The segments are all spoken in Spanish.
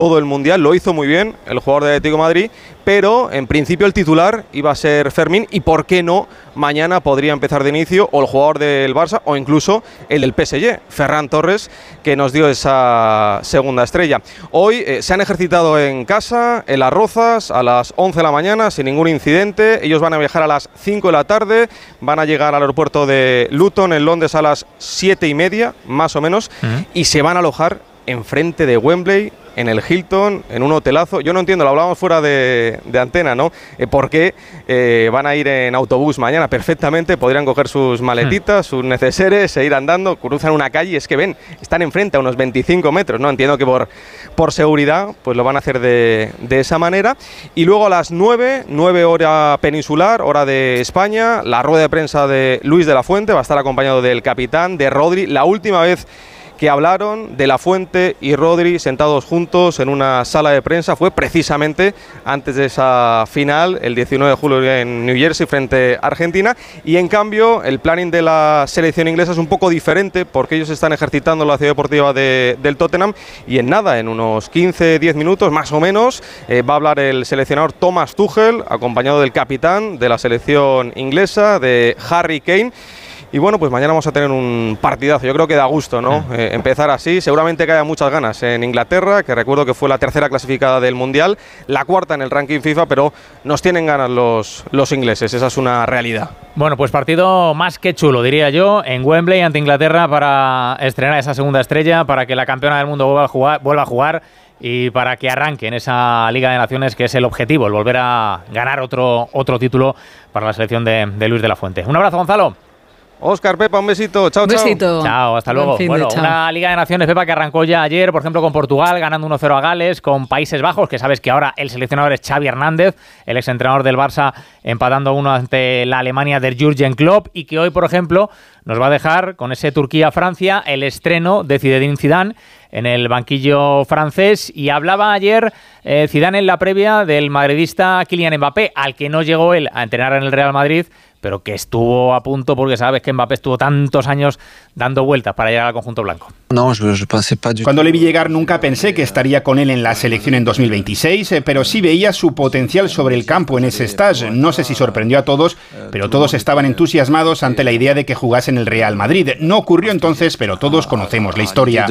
todo el Mundial, lo hizo muy bien el jugador de Atlético de Madrid, pero en principio el titular iba a ser Fermín y por qué no, mañana podría empezar de inicio o el jugador del Barça o incluso el del PSG, Ferran Torres, que nos dio esa segunda estrella. Hoy se han ejercitado en casa, en Las Rozas, a las 11 de la mañana, sin ningún incidente. Ellos van a viajar a las 5 de la tarde, van a llegar al aeropuerto de Luton, en Londres, a las 7:30, más o menos, y se van a alojar enfrente de Wembley, en el Hilton, en un hotelazo. Yo no entiendo, lo hablábamos fuera de antena, ¿no? ¿Por qué van a ir en autobús mañana? Perfectamente, podrían coger sus maletitas, sus neceseres e ir andando, cruzan una calle, es que ven, están enfrente a unos 25 metros, ¿no? Entiendo que por seguridad, pues lo van a hacer de esa manera. Y luego a las 9 hora peninsular, hora de España, la rueda de prensa de Luis de la Fuente, va a estar acompañado del capitán, de Rodri. La última vez que hablaron de la Fuente y Rodri sentados juntos en una sala de prensa fue precisamente antes de esa final, el 19 de julio en New Jersey frente a Argentina, y en cambio el planning de la selección inglesa es un poco diferente porque ellos están ejercitando en la ciudad deportiva del Tottenham y en unos 15-10 minutos más o menos va a hablar el seleccionador Thomas Tuchel acompañado del capitán de la selección inglesa, de Harry Kane. Y bueno, pues mañana vamos a tener un partidazo. Yo creo que da gusto, ¿no? Empezar así. Seguramente que haya muchas ganas en Inglaterra, que recuerdo que fue la tercera clasificada del Mundial, la cuarta en el ranking FIFA, pero nos tienen ganas los ingleses. Esa es una realidad. Bueno, pues partido más que chulo, diría yo, en Wembley ante Inglaterra para estrenar esa segunda estrella, para que la campeona del mundo vuelva a jugar y para que arranque en esa Liga de Naciones, que es el objetivo, el volver a ganar otro título para la selección de Luis de la Fuente. Un abrazo, Gonzalo. Óscar, Pepa, un besito. Chao, chao. Besito. Chao, hasta luego. Bueno, una Liga de Naciones, Pepa, que arrancó ya ayer, por ejemplo, con Portugal, ganando 1-0 a Gales, con Países Bajos, que sabes que ahora el seleccionador es Xavi Hernández, el exentrenador del Barça, empatando 1 ante la Alemania del Jürgen Klopp, y que hoy, por ejemplo, nos va a dejar con ese Turquía-Francia el estreno de Zinedine Zidane en el banquillo francés. Y hablaba ayer Zidane en la previa del madridista Kylian Mbappé, al que no llegó él a entrenar en el Real Madrid, pero que estuvo a punto porque sabes que Mbappé estuvo tantos años dando vueltas para llegar al conjunto blanco. Cuando le vi llegar nunca pensé que estaría con él en la selección en 2026, pero sí veía su potencial sobre el campo en ese stage. No sé si sorprendió a todos, pero todos estaban entusiasmados ante la idea de que jugase en el Real Madrid. No ocurrió entonces, pero todos conocemos la historia.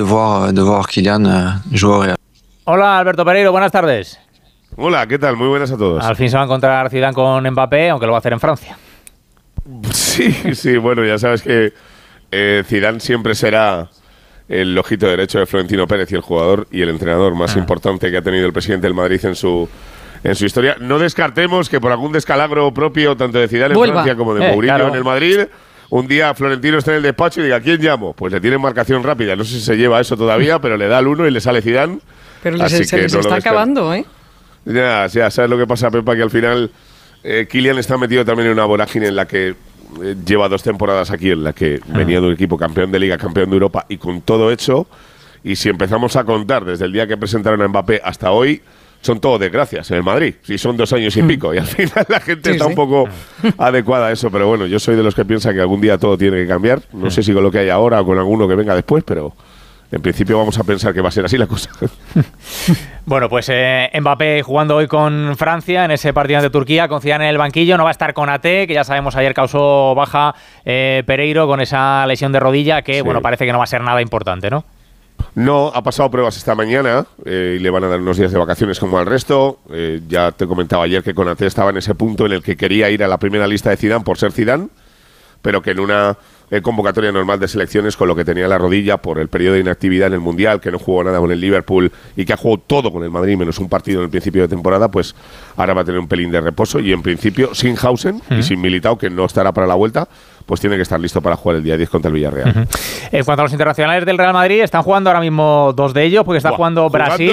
Hola, Alberto Pereiro, buenas tardes. Hola, ¿qué tal? Muy buenas a todos. Al fin se va a encontrar Zidane con Mbappé, aunque lo va a hacer en Francia. Sí, bueno, ya sabes que Zidane siempre será el ojito derecho de Florentino Pérez y el jugador y el entrenador más importante que ha tenido el presidente del Madrid en su historia. No descartemos que por algún descalabro propio, tanto de Zidane en Francia como de Mourinho en el Madrid, un día Florentino está en el despacho y diga, ¿a quién llamo? Pues le tienen marcación rápida. No sé si se lleva eso todavía, pero le da el 1 y le sale Zidane. Pero se les está acabando, ¿eh? Ya, ¿sabes lo que pasa, Pepa? Que al final Kylian está metido también en una vorágine en la que lleva 2 temporadas aquí, en la que venía de un equipo campeón de Liga, campeón de Europa, y con todo hecho, y si empezamos a contar desde el día que presentaron a Mbappé hasta hoy, son todo desgracias en el Madrid. Sí, son 2 años y pico, y al final la gente está un poco adecuada a eso, pero bueno, yo soy de los que piensa que algún día todo tiene que cambiar. No sé si con lo que hay ahora o con alguno que venga después, pero en principio vamos a pensar que va a ser así la cosa. Bueno, pues Mbappé jugando hoy con Francia en ese partido ante Turquía, con Zidane en el banquillo. No va a estar Konaté, que ya sabemos ayer causó baja Pereiro con esa lesión de rodilla que, bueno, parece que no va a ser nada importante, ¿no? No, ha pasado pruebas esta mañana y le van a dar unos días de vacaciones como al resto. Ya te comentaba ayer que Konaté estaba en ese punto en el que quería ir a la primera lista de Zidane por ser Zidane, pero que en una convocatoria normal de selecciones, con lo que tenía la rodilla por el periodo de inactividad en el Mundial, que no jugó nada con el Liverpool y que ha jugado todo con el Madrid menos un partido en el principio de temporada, pues ahora va a tener un pelín de reposo y en principio sin Hausen y sin Militao, que no estará para la vuelta, pues tiene que estar listo para jugar el día 10 contra el Villarreal. En cuanto a los internacionales del Real Madrid, están jugando ahora mismo 2 de ellos, porque está jugando Brasil.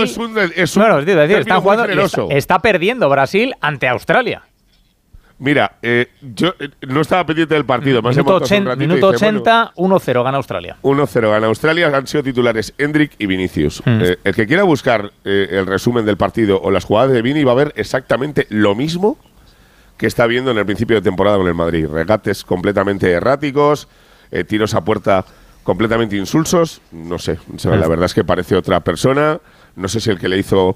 Está perdiendo Brasil ante Australia. Mira, yo no estaba pendiente del partido. Minuto 80, 1-0 gana Australia. 1-0 gana Australia. Han sido titulares Endrick y Vinicius. El que quiera buscar el resumen del partido o las jugadas de Vini va a ver exactamente lo mismo que está viendo en el principio de temporada con el Madrid. Regates completamente erráticos, tiros a puerta completamente insulsos. No sé, la verdad es que parece otra persona. no sé si el que le hizo